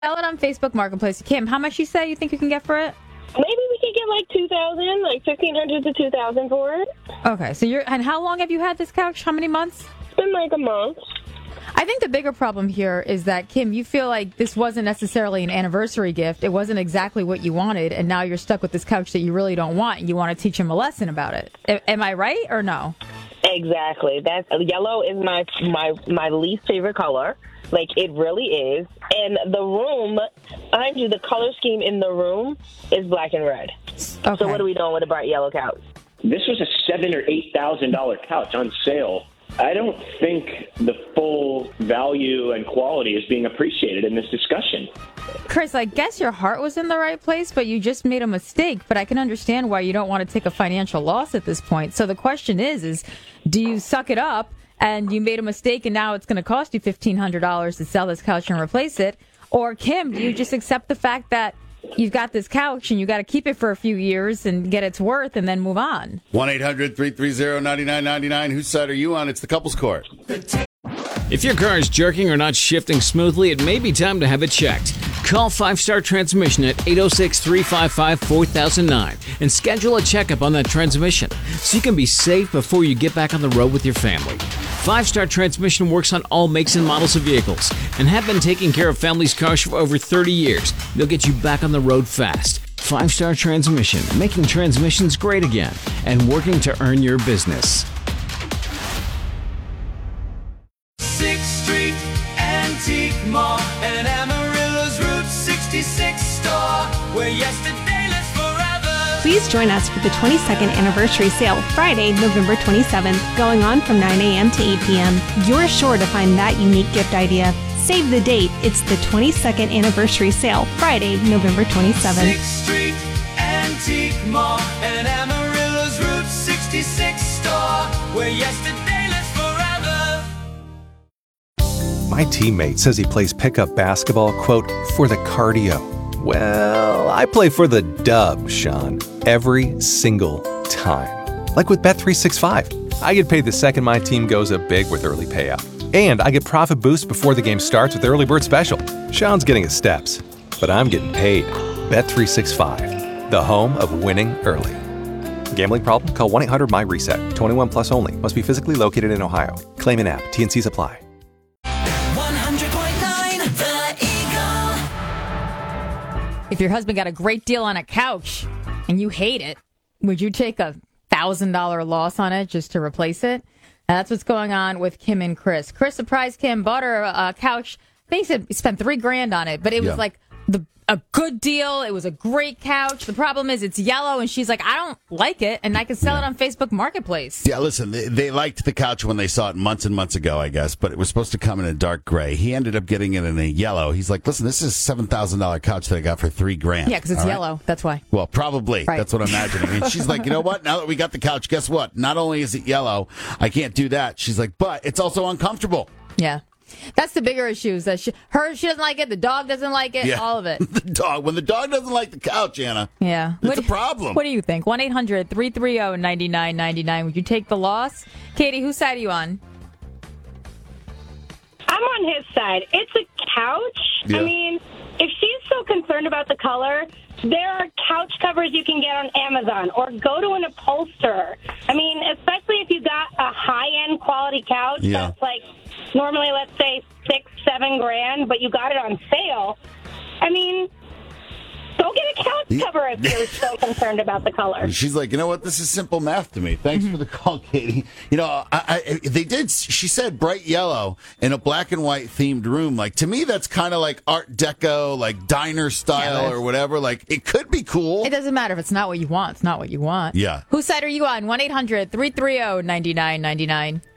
Sell it on Facebook Marketplace. Kim, how much you say you think you can get for it? Maybe we could get like $2,000, like $1,500 to $2,000 for it. Okay, so and how long have you had this couch? How many months? It's been like a month. I think the bigger problem here is that, Kim, you feel like this wasn't necessarily an anniversary gift. It wasn't exactly what you wanted, and now you're stuck with this couch that you really don't want, and you want to teach him a lesson about it. Am I right or no? Exactly. Yellow is my least favorite color. Like, it really is. And the room, mind you, the color scheme in the room is black and red. Okay. So what are we doing with a bright yellow couch? This was a $7,000 or $8,000 couch on sale. I don't think the full value and quality is being appreciated in this discussion. Chris, I guess your heart was in the right place, but you just made a mistake. But I can understand why you don't want to take a financial loss at this point. So the question is do you suck it up and you made a mistake and now it's going to cost you $1,500 to sell this couch and replace it? Or, Kim, do you just accept the fact that you've got this couch and you got to keep it for a few years and get its worth and then move on? 1-800-330-9999. Whose side are you on? It's the Couples Court. If your car is jerking or not shifting smoothly, it may be time to have it checked. Call 5-Star Transmission at 806-355-4009 and schedule a checkup on that transmission so you can be safe before you get back on the road with your family. 5-Star Transmission works on all makes and models of vehicles and have been taking care of families' cars for over 30 years. They'll get you back on the road fast. 5-Star Transmission, making transmissions great again and working to earn your business. 6th Street Antique Mall and Amarillo's Route 66 store, where yesterday lives forever. Please join us for the 22nd anniversary sale, Friday, November 27th, going on from 9 a.m. to 8 p.m. You're sure to find that unique gift idea. Save the date. It's the 22nd anniversary sale, Friday, November 27th. 6th Street Antique Mall and Amarillo's Route 66 store, where yesterday lives forever. My teammate says he plays pickup basketball, quote, for the cardio. Well, I play for the dub, Sean, every single time. Like with Bet365. I get paid the second my team goes up big with early payout. And I get profit boost before the game starts with Early Bird Special. Sean's getting his steps, but I'm getting paid. Bet365, the home of winning early. Gambling problem? Call 1-800-MY-RESET. 21 plus only. Must be physically located in Ohio. Claim in app. T&Cs apply. 100.9 The Eagle. If your husband got a great deal on a couch and you hate it, would you take a $1,000 loss on it just to replace it? And that's what's going on with Kim and Chris. Chris surprised Kim, bought her a couch. I think he said he spent $3,000 on it, but it was like a good deal. It was a great couch. The problem is it's yellow, and she's like, I don't like it, and I can sell it on Facebook Marketplace. Yeah, listen, they liked the couch when they saw it months and months ago, I guess, but it was supposed to come in a dark gray. He ended up getting it in a yellow. He's like, listen, this is a $7,000 couch that I got for $3,000. Yeah, because it's yellow. That's why. Well, probably. Right. That's what I'm imagining. And she's like, you know what? Now that we got the couch, guess what? Not only is it yellow, I can't do that. She's like, but it's also uncomfortable. Yeah. That's the bigger issue. Is that she doesn't like it, the dog doesn't like it, all of it. When the dog doesn't like the couch, Anna. Yeah. It's a problem. What do you think? 1-800-330-9999. Would you take the loss? Katie, whose side are you on? I'm on his side. It's a couch. Yeah. I mean, if she's so concerned about the color, there are couch covers you can get on Amazon or go to an upholsterer. I mean, especially if you got a high-end quality couch that's like normally, let's say, $6-7 grand, but you got it on sale. I mean, go get a couch cover if you're so concerned about the color. She's like, you know what? This is simple math to me. Thanks for the call, Katie. You know, she said bright yellow in a black and white themed room. Like, to me, that's kind of like Art Deco, like diner style or whatever. Like, it could be cool. It doesn't matter if it's not what you want. It's not what you want. Yeah. Whose side are you on? 1-800-330-9999.